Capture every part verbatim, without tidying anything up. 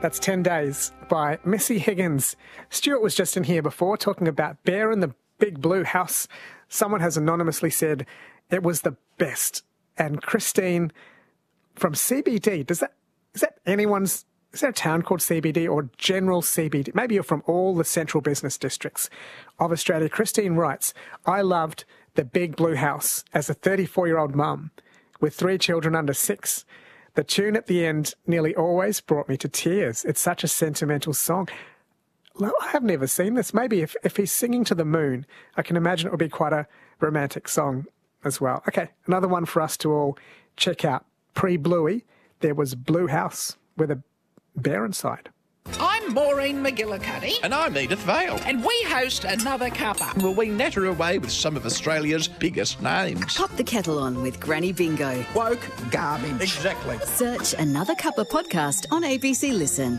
That's ten days by Missy Higgins. Stuart was just in here before talking about Bear in the Big Blue House. Someone has anonymously said it was the best. And Christine from C B D, does that, is that anyone's, is there a town called C B D or general C B D? Maybe you're from all the central business districts of Australia. Christine writes, I loved the Big Blue House as a thirty-four-year-old mum with three children under six. The tune at the end nearly always brought me to tears. It's such a sentimental song. I have never seen this. Maybe if, if he's singing to the moon, I can imagine it would be quite a romantic song as well. Okay, another one for us to all check out. Pre-Bluey, there was Blue House with a bear inside. I'm Maureen McGillicuddy. And I'm Edith Vale. And we host Another Cuppa. Will we natter away with some of Australia's biggest names? Pop the kettle on with Granny Bingo. Woke garbage. Exactly. Search Another Cuppa podcast on A B C Listen.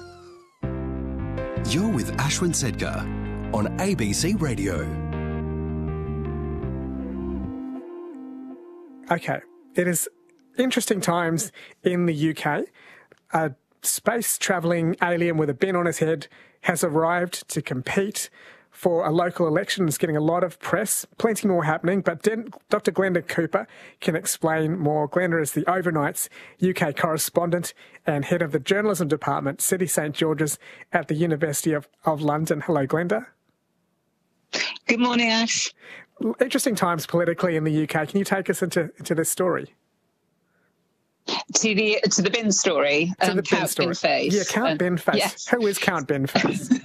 You're with Ashwin Sedkar on A B C Radio. Okay, it is interesting times in the U K. Uh, space travelling alien with a bin on his head has arrived to compete for a local election. It's getting a lot of press, plenty more happening, but Den- Doctor Glenda Cooper can explain more. Glenda is the Overnight's U K correspondent and head of the journalism department, City St George's at the University of, of London. Hello, Glenda. Good morning, Ash. Interesting times politically in the U K. Can you take us into, into this story? To the to the bin story, to um, the bin Count story. Binface. Yeah, Count uh, Binface. Yes. Who is Count Binface?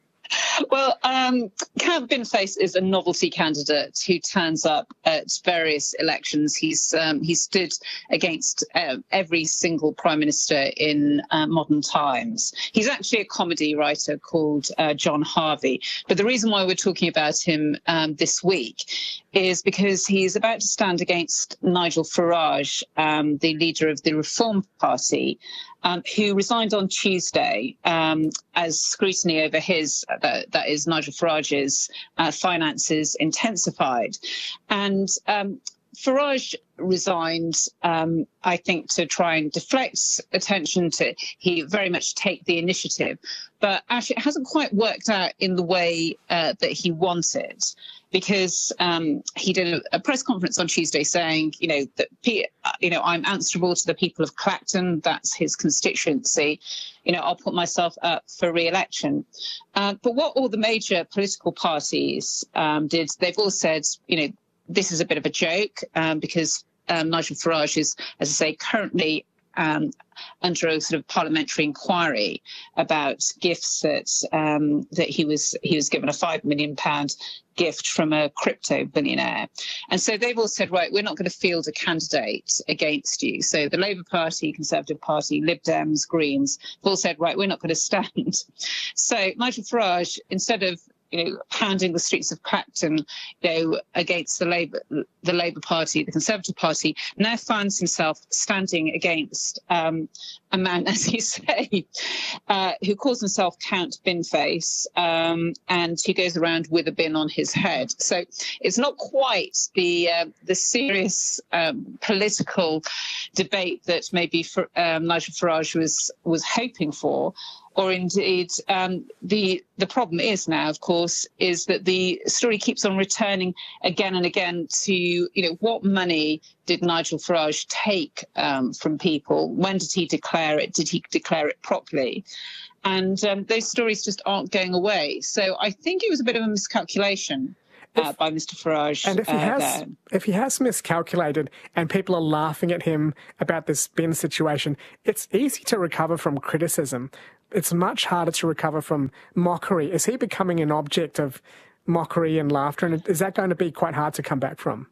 Well, um, Count Binface is a novelty candidate who turns up at various elections. He's um, he stood against uh, every single prime minister in uh, modern times. He's actually a comedy writer called uh, John Harvey. But the reason why we're talking about him um, this week is because he's about to stand against Nigel Farage, um, the leader of the Reform Party, um, who resigned on Tuesday um, as scrutiny over his, uh, that, that is Nigel Farage's, uh, finances intensified. And um, Farage resigned, um, I think, to try and deflect attention to, he very much take the initiative. But actually, it hasn't quite worked out in the way uh, that he wanted, because um, he did a, a press conference on Tuesday saying, you know, that, you know, I'm answerable to the people of Clacton. That's his constituency. You know, I'll put myself up for re-election. Uh, but what all the major political parties um, did, they've all said, you know, this is a bit of a joke um, because um, Nigel Farage is, as I say, currently um, under a sort of parliamentary inquiry about gifts that um, that he was he was given a five million pound gift from a crypto billionaire. And so they've all said, right, we're not going to field a candidate against you. So the Labour Party, Conservative Party, Lib Dems, Greens have all said, right, we're not going to stand. So Nigel Farage, instead of you know, pounding the streets of Clacton, you know, against the Labour, the Labour Party, the Conservative Party, now finds himself standing against um, a man, as you say, uh, who calls himself Count Binface, um, and who goes around with a bin on his head. So it's not quite the uh, the serious um, political debate that maybe for, um, Nigel Farage was was hoping for. Or indeed, um, the the problem is now, of course, is that the story keeps on returning again and again to, you know, what money did Nigel Farage take um, from people? When did he declare it? Did he declare it properly? And um, those stories just aren't going away. So I think it was a bit of a miscalculation uh, by Mister Farage. And if he uh, has, there. if he has miscalculated, and people are laughing at him about this bin situation, it's easy to recover from criticism. It's much harder to recover from mockery. Is he becoming an object of mockery and laughter? And is that going to be quite hard to come back from?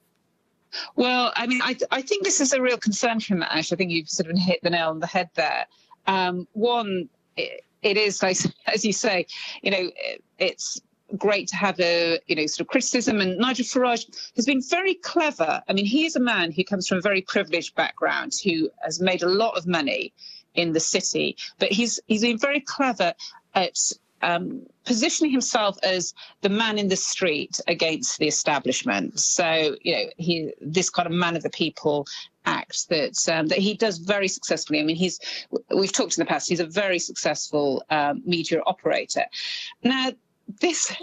Well, I mean, I, I think this is a real concern for him, Ash. I think you've sort of hit the nail on the head there. Um, one, it, it is, like, as you say, you know, it, it's great to have a, you know, sort of criticism. And Nigel Farage has been very clever. I mean, he is a man who comes from a very privileged background, who has made a lot of money in the city, but he's he's been very clever at um, positioning himself as the man in the street against the establishment. So, you know, he this kind of man of the people act that um, that he does very successfully. I mean, he's we've talked in the past. He's a very successful um, media operator. Now, this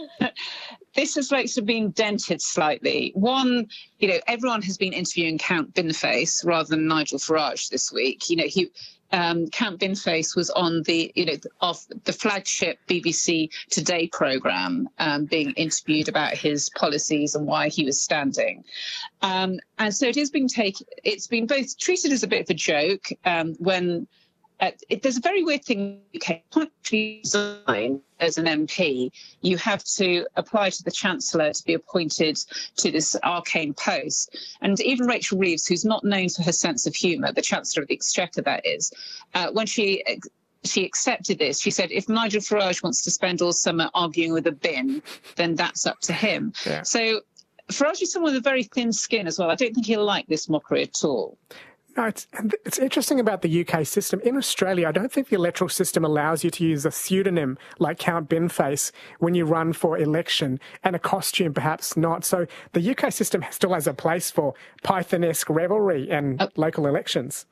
this has like sort of been dented slightly. One, you know, everyone has been interviewing Count Binface rather than Nigel Farage this week. You know, he. Um, Count Binface was on the, you know, off the flagship B B C Today programme, um, being interviewed about his policies and why he was standing, um, and so it has been taken. It's been both treated as a bit of a joke um, when. Uh, it, there's a very weird thing. You can't actually resign as an M P. You have to apply to the Chancellor to be appointed to this arcane post. And even Rachel Reeves, who's not known for her sense of humour, the Chancellor of the Exchequer, that is, uh, when she she accepted this, she said, if Nigel Farage wants to spend all summer arguing with a bin, then that's up to him. Yeah. So Farage is someone with a very thin skin as well. I don't think he'll like this mockery at all. No, it's, it's interesting about the U K system. In Australia, I don't think the electoral system allows you to use a pseudonym like Count Binface when you run for election, and a costume perhaps not. So the U K system still has a place for Python-esque revelry and uh, local elections.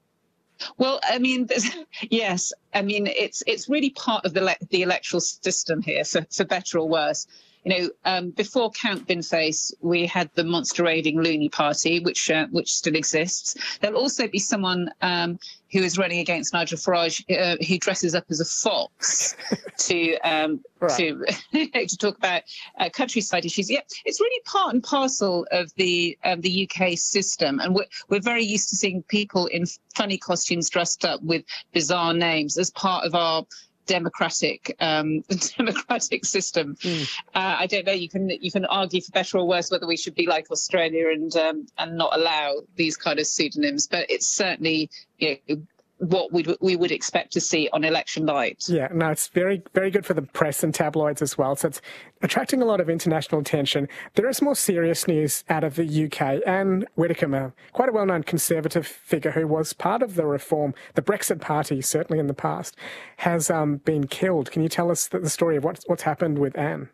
Well, I mean, yes, I mean, it's it's really part of the le- the electoral system here, for, for better or worse. You know, um, before Count Binface, we had the monster raiding loony party, which uh, which still exists. There'll also be someone um, who is running against Nigel Farage uh, who dresses up as a fox to um, right. to to talk about uh, countryside issues. Yeah, it's really part and parcel of the um, the U K system, and we're we're very used to seeing people in funny costumes dressed up with bizarre names as part of our democratic um democratic system. mm. uh, I don't know, you can you can argue for better or worse whether we should be like Australia and um, and not allow these kind of pseudonyms, but it's certainly, you know, what we we would expect to see on election night. Yeah, no, it's very, very good for the press and tabloids as well. So it's attracting a lot of international attention. There is more serious news out of the U K. Anne Widdecombe, quite a well-known Conservative figure who was part of the reform, the Brexit Party, certainly in the past, has um, been killed. Can you tell us the, the story of what's, what's happened with Anne?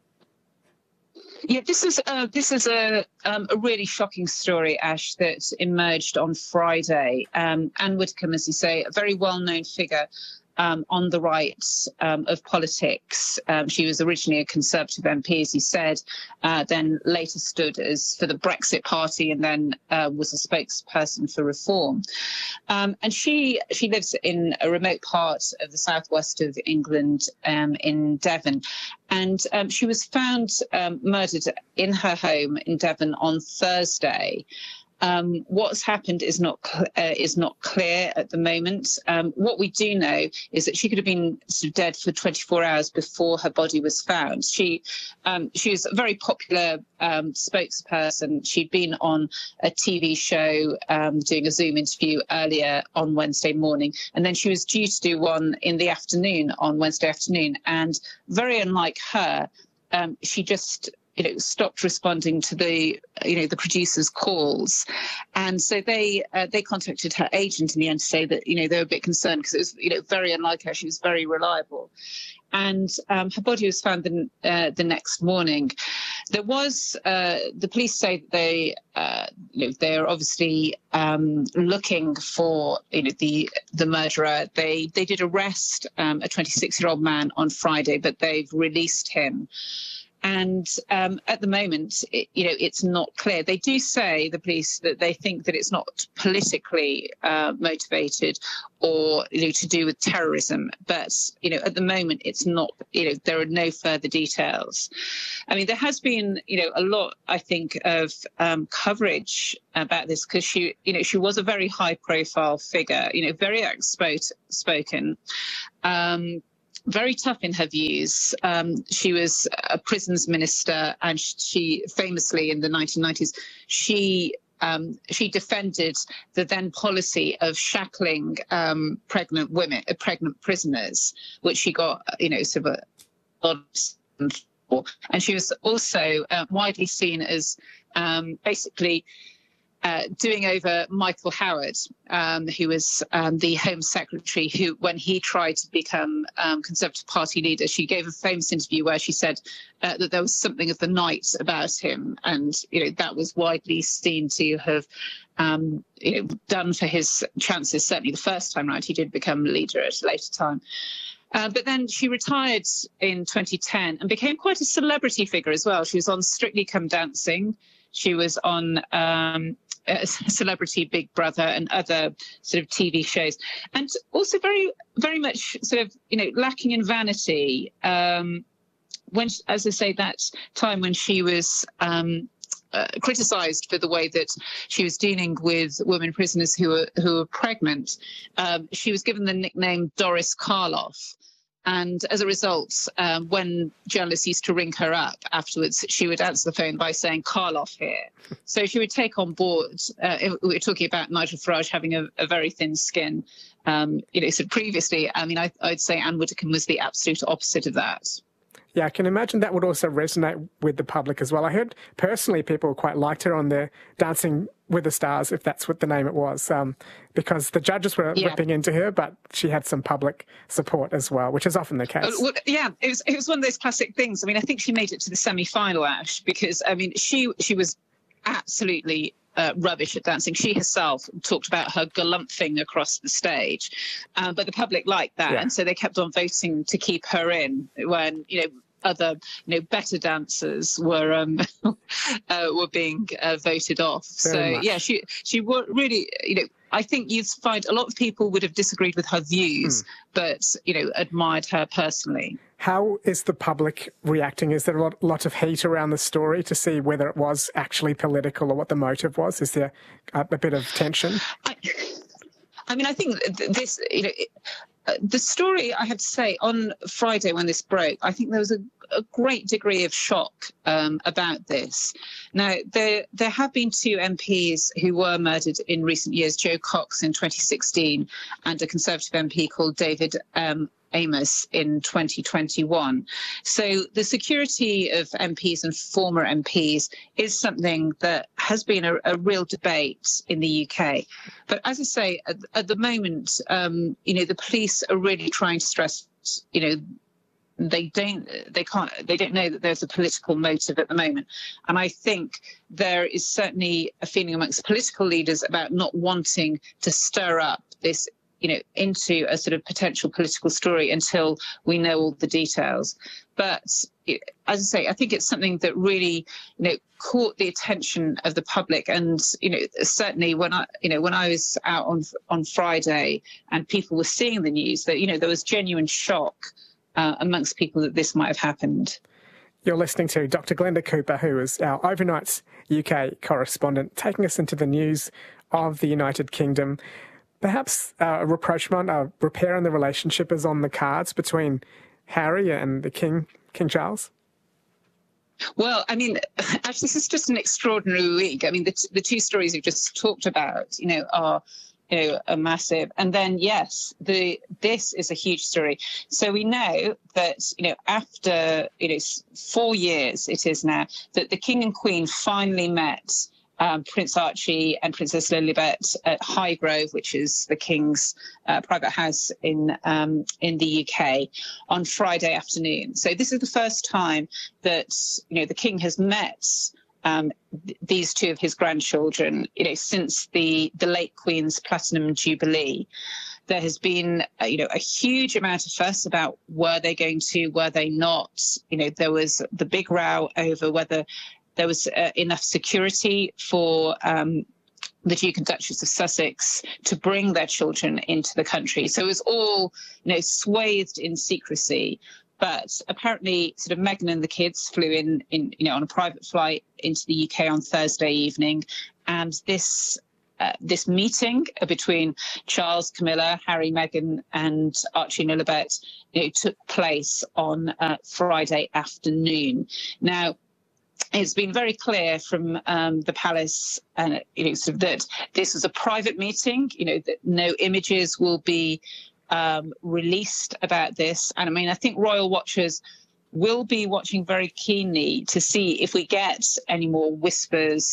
Yeah, this is uh, this is a um, a really shocking story, Ash, that emerged on Friday. Um, Anne Widdecombe, as you say, a very well-known figure um, on the right um, of politics. Um, she was originally a Conservative M P, as you said, uh, then later stood as for the Brexit Party, and then uh, was a spokesperson for reform. Um, and she she lives in a remote part of the southwest of England, um, in Devon. And um, she was found um, murdered in her home in Devon on Thursday. Um, what's happened is not cl- uh, is not clear at the moment. Um, what we do know is that she could have been sort of dead for twenty-four hours before her body was found. She um, she was a very popular um, spokesperson. She'd been on a T V show um, doing a Zoom interview earlier on Wednesday morning, and then she was due to do one in the afternoon on Wednesday afternoon. And very unlike her, um, she just you know, stopped responding to the, you know, the producers' calls. And so they uh, they contacted her agent in the end to say that, you know, they were a bit concerned because it was, you know, very unlike her. She was very reliable. And um, her body was found the, uh, the next morning. There was, uh, the police say that they, uh, you know, they're obviously um, looking for, you know, the the murderer. They they did arrest um, a twenty-six-year-old man on Friday, but they've released him. And um, at the moment, it, you know, it's not clear. They do say, the police, that they think that it's not politically uh, motivated or, you know, to do with terrorism. But, you know, at the moment, it's not, you know, there are no further details. I mean, there has been, you know, a lot, I think, of um, coverage about this because she, you know, she was a very high profile figure, you know, very outspoken. Um, very tough in her views. Um, she was a prisons minister, and she famously in the nineteen nineties, she um, she defended the then policy of shackling um, pregnant women, uh, pregnant prisoners, which she got, you know, sort of a lot. And she was also uh, widely seen as um, basically uh, doing over Michael Howard, um, who was um, the Home Secretary, who, when he tried to become um, Conservative Party leader, she gave a famous interview where she said uh, that there was something of the night about him, and you know that was widely seen to have um, you know done for his chances. Certainly, the first time round, he did become leader at a later time. Uh, but then she retired in twenty ten and became quite a celebrity figure as well. She was on Strictly Come Dancing. She was on um, Celebrity Big Brother and other sort of T V shows. And also very, very much sort of, you know, lacking in vanity. Um, when, as I say, that time when she was um, uh, criticised for the way that she was dealing with women prisoners who were, who were pregnant, um, she was given the nickname Doris Karloff. And as a result, um, when journalists used to ring her up afterwards, she would answer the phone by saying, Karloff here. So she would take on board, uh, we were talking about Nigel Farage having a, a very thin skin. Um, you know, so previously, I mean, I, I'd say Anne Widdecombe was the absolute opposite of that. Yeah, I can imagine that would also resonate with the public as well. I heard personally people quite liked her on the Dancing with the Stars, if that's what the name it was, um, because the judges were yeah. ripping into her, but she had some public support as well, which is often the case. Uh, well, yeah, it was, it was one of those classic things. I mean, I think she made it to the semi-final, Ash, because, I mean, she she was absolutely Uh, rubbish at dancing. She herself talked about her galumphing across the stage, uh, but the public liked that, yeah. and so they kept on voting to keep her in when, you know, other, you know, better dancers were um, uh, were being uh, voted off. Very so much. yeah, she she really, you know, I think you'd find a lot of people would have disagreed with her views, mm. but you know, admired her personally. How is the public reacting? Is there a lot, lot of heat around the story to see whether it was actually political or what the motive was? Is there a, a bit of tension? I, I mean, I think this, you know, it, uh, the story, I have to say, on Friday when this broke, I think there was a, a great degree of shock um, about this. Now, there there have been two M Ps who were murdered in recent years, Jo Cox in twenty sixteen and a Conservative M P called David um, Amos in twenty twenty-one. So the security of M Ps and former M Ps is something that has been a, a real debate in the U K. But as I say, at, at the moment, um, you know, the police are really trying to stress, you know, they don't, they can't, they don't know that there's a political motive at the moment. And I think there is certainly a feeling amongst political leaders about not wanting to stir up this, you know, into a sort of potential political story until we know all the details. But as I say, I think it's something that really, you know, caught the attention of the public. And, you know, certainly when I, you know, when I was out on on Friday and people were seeing the news, that, you know, there was genuine shock uh, amongst people that this might have happened. You're listening to Doctor Glenda Cooper, who is our overnight U K correspondent, taking us into the news of the United Kingdom. Perhaps uh, a rapprochement, a repair in the relationship is on the cards between Harry and the King, King Charles? Well, I mean, actually, this is just an extraordinary week. I mean, the, the two stories we've just talked about, you know, are, you know, are massive. And then, yes, the this is a huge story. So we know that, you know, after, you know, four years it is now, that the King and Queen finally met Um, Prince Archie and Princess Lilibet at Highgrove, which is the King's uh, private house in um, in the U K, on Friday afternoon. So this is the first time that, you know, the King has met um, th- these two of his grandchildren, you know, since the the late Queen's Platinum Jubilee. There has been, uh, you know, a huge amount of fuss about were they going to, were they not? You know, there was the big row over whether there was uh, enough security for um, the Duke and Duchess of Sussex to bring their children into the country. So it was all, you know, swathed in secrecy. But apparently, sort of Meghan and the kids flew in, in, you know, on a private flight into the U K on Thursday evening, and this uh, this meeting between Charles, Camilla, Harry, Meghan, and Archie and Lilibet, you know, took place on uh, Friday afternoon. Now, it's been very clear from um, the palace, uh, you know, sort of that this was a private meeting. You know, that no images will be um, released about this. And I mean, I think royal watchers will be watching very keenly to see if we get any more whispers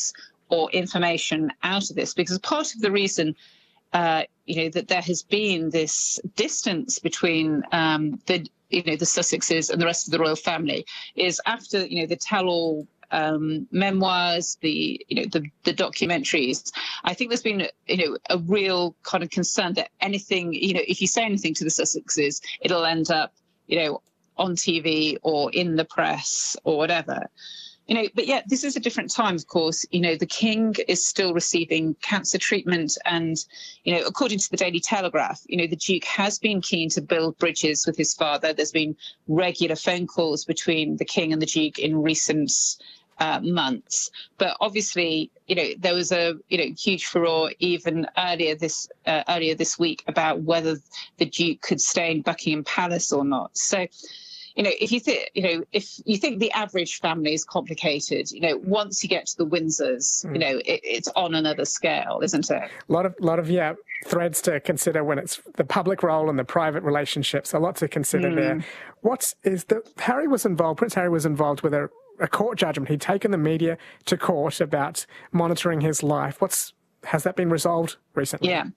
or information out of this, because part of the reason uh, you know that there has been this distance between um, the you know the Sussexes and the rest of the royal family is after you know the tell-all um, memoirs, the you know the, the documentaries. I think there's been you know a real kind of concern that anything you know if you say anything to the Sussexes, it'll end up you know on T V or in the press or whatever. You know, but yet this is a different time, of course. You know, the King is still receiving cancer treatment. And, you know, according to the Daily Telegraph, you know, the Duke has been keen to build bridges with his father. There's been regular phone calls between the King and the Duke in recent uh, months. But obviously, you know, there was a, you know, huge furore even earlier this uh, earlier this week about whether the Duke could stay in Buckingham Palace or not. So, you know, if you think, you know, if you think the average family is complicated, you know, once you get to the Windsors, mm. you know, it, it's on another scale, isn't it? A lot of, lot of, yeah, threads to consider when it's the public role and the private relationships. A lot to consider mm. there. What is the Harry was involved? Prince Harry was involved with a, a court judgment. He'd taken the media to court about monitoring his life. What's has that been resolved recently? Yeah.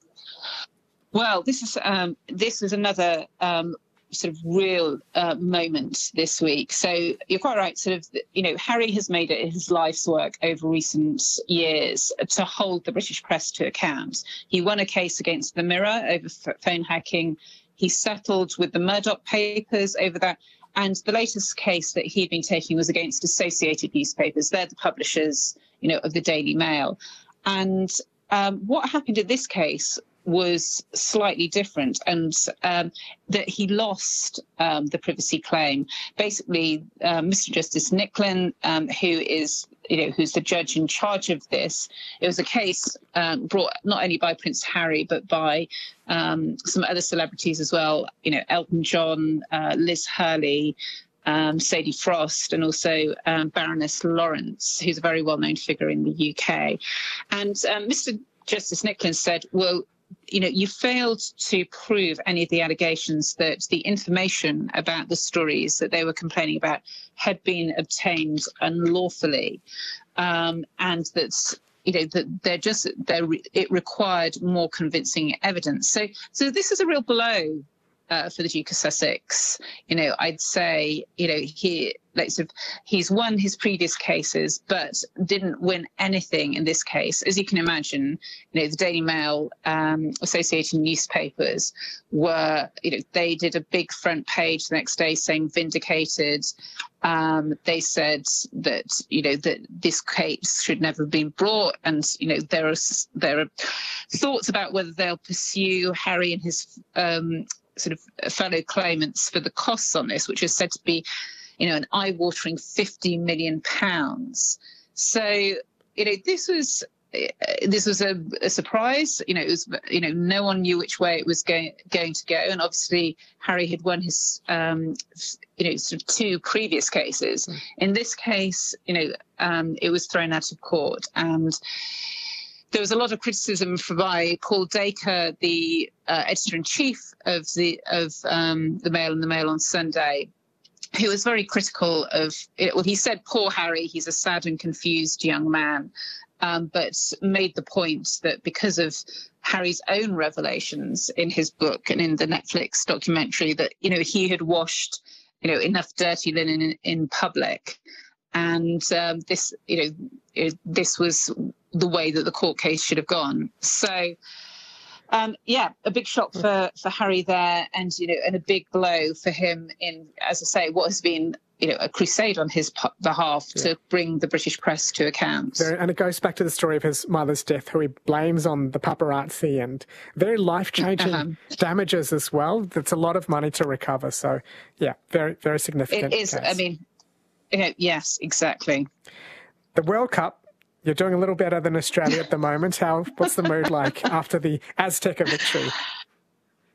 Well, this is um, this is another. Um, sort of real uh, moment this week. So you're quite right, sort of, you know, Harry has made it his life's work over recent years to hold the British press to account. He won a case against the Mirror over phone hacking. He settled with the Murdoch papers over that. And the latest case that he'd been taking was against Associated Newspapers. They're the publishers, you know, of the Daily Mail. And um, what happened in this case was slightly different, and um, that he lost um, the privacy claim. Basically, uh, Mister Justice Nicklin, um, who is, you know, who's the judge in charge of this, it was a case um, brought not only by Prince Harry but by um, some other celebrities as well. You know, Elton John, uh, Liz Hurley, um, Sadie Frost, and also um, Baroness Lawrence, who's a very well-known figure in the U K. And um, Mister Justice Nicklin said, well, you know, you failed to prove any of the allegations that the information about the stories that they were complaining about had been obtained unlawfully, um, and that, you know, that they're just they're, it required more convincing evidence. So, so this is a real blow uh, for the Duke of Sussex. You know, I'd say, you know, he. Like sort of, he's won his previous cases, but didn't win anything in this case. As you can imagine, you know, the Daily Mail, um, Associated Newspapers were, you know, they did a big front page the next day saying vindicated. Um, they said that, you know, that this case should never have been brought. And, you know, there are, there are thoughts about whether they'll pursue Harry and his um, sort of fellow claimants for the costs on this, which is said to be, you know, an eye-watering fifty million pounds. So, you know, this was this was a, a surprise. You know, it was, you know, no one knew which way it was going going to go. And obviously, Harry had won his, um, you know, sort of two previous cases. Mm. In this case, you know, um, it was thrown out of court, and there was a lot of criticism by Paul Dacre, the uh, editor-in-chief of the of um, the Mail and the Mail on Sunday, who was very critical of it. Well, he said, poor Harry, he's a sad and confused young man, um, but made the point that because of Harry's own revelations in his book and in the Netflix documentary, that, you know, he had washed, you know, enough dirty linen in, in public. And um, this, you know, it, this was the way that the court case should have gone. So, Um, yeah, a big shock for, for Harry there, and, you know, and a big blow for him in, as I say, what has been, you know, a crusade on his p- behalf yeah. to bring the British press to account. Very, and it goes back to the story of his mother's death, who he blames on the paparazzi, and very life-changing uh-huh. damages as well. That's a lot of money to recover. So, yeah, very, very significant. It is, case. I mean, you know, yes, exactly. The World Cup. You're doing a little better than Australia at the moment. How? What's the mood like after the Azteca victory?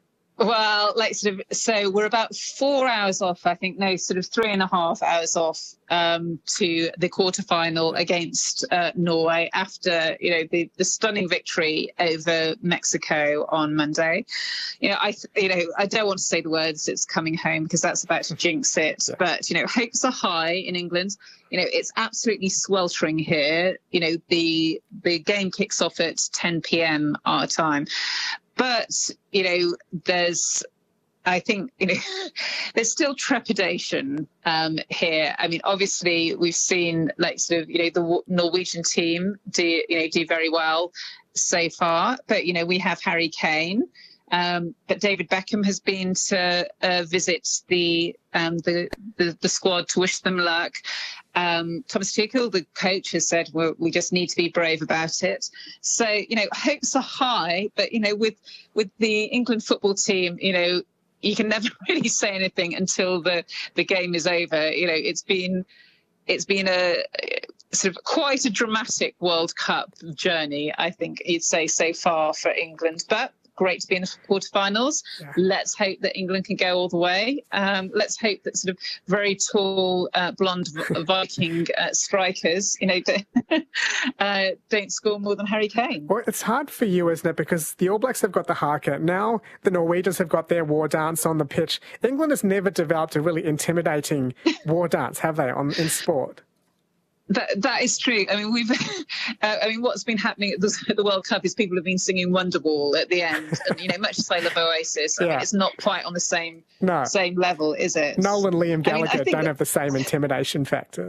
Well, like sort of, so we're about four hours off, I think, no, sort of three and a half hours off um, to the quarterfinal against uh, Norway after, you know, the, the stunning victory over Mexico on Monday. You know, I, you know, I don't want to say the words "it's coming home" because that's about to jinx it. Yeah. But you know, hopes are high in England. You know, it's absolutely sweltering here. You know, the the game kicks off at ten p.m. our time. But, you know, there's, I think, you know, there's still trepidation um, here. I mean, obviously, we've seen, like, sort of, you know, the Norwegian team do, you know, do very well so far. But, you know, we have Harry Kane. Um, but David Beckham has been to uh, visit the, um, the the the squad to wish them luck. Um, Thomas Tuchel, the coach, has said well, we just need to be brave about it. So, you know, hopes are high, but, you know, with with the England football team, you know, you can never really say anything until the, the game is over. You know, it's been it's been a sort of quite a dramatic World Cup journey, I think you'd say, so far for England. But great to be in the quarterfinals. Yeah. Let's hope that England can go all the way. Um, let's hope that sort of very tall, uh, blonde Viking uh, strikers, you know, don't, uh, don't score more than Harry Kane. Well, it's hard for you, isn't it? Because the All Blacks have got the haka. Now the Norwegians have got their war dance on the pitch. England has never developed a really intimidating war dance, have they, on in sport? That that is true. I mean, we've. Uh, I mean, what's been happening at the, at the World Cup is people have been singing Wonderwall at the end, and you know, much as I love Oasis, I yeah. mean, it's not quite on the same no. same level, is it? Noel and Liam Gallagher I mean, I don't that... have the same intimidation factor.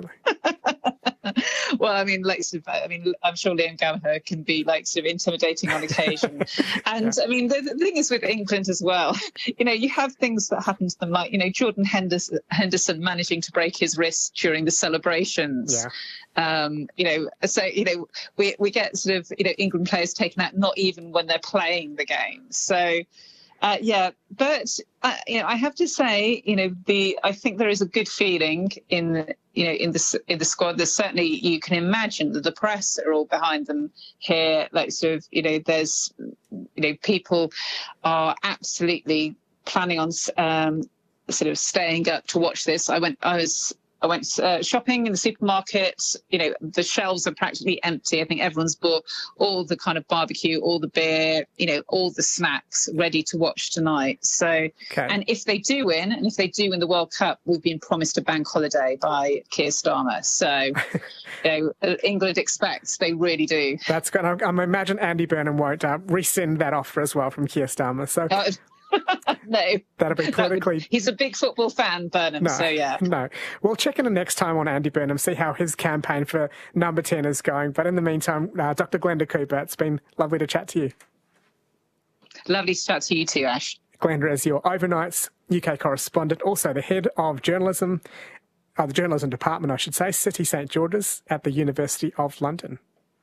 Well, I mean, like, I mean, I'm sure Liam Gallagher can be like sort of intimidating on occasion, and yeah. I mean, the, the thing is with England as well. You know, you have things that happen to them, like you know, Jordan Henderson, Henderson managing to break his wrist during the celebrations. Yeah. Um, you know, so you know, we we get sort of you know England players taken out not even when they're playing the game. So. Uh, yeah, but uh, you know, I have to say, you know, the I think there is a good feeling in you know in the in the squad. There's certainly you can imagine that the press are all behind them here. Like sort of, you know, there's you know people are absolutely planning on um, sort of staying up to watch this. I went, I was. I went uh, shopping in the supermarket. You know, the shelves are practically empty. I think everyone's bought all the kind of barbecue, all the beer, you know, all the snacks ready to watch tonight. So, okay. And if they do win, and if they do win the World Cup, we've been promised a bank holiday by Keir Starmer. So, you know, England expects, they really do. That's good. I, I imagine Andy Burnham won't uh, rescind that offer as well from Keir Starmer. So. Uh, no. That'll be politically... That would, he's a big football fan, Burnham, no, so yeah. No. We'll check in the next time on Andy Burnham, see how his campaign for number ten is going. But in the meantime, uh, Doctor Glenda Cooper, it's been lovely to chat to you. Lovely to chat to you too, Ash. Glenda is your overnight's U K correspondent, also the head of journalism, uh, the journalism department, I should say, City St George's at the University of London.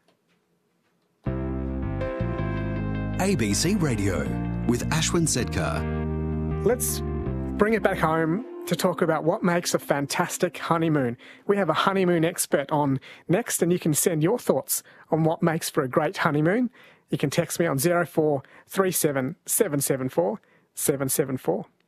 A B C Radio with Ashwin Sedkar. Let's bring it back home to talk about what makes a fantastic honeymoon. We have a honeymoon expert on next, and you can send your thoughts on what makes for a great honeymoon. You can text me on zero four three seven seven seven four seven seven four.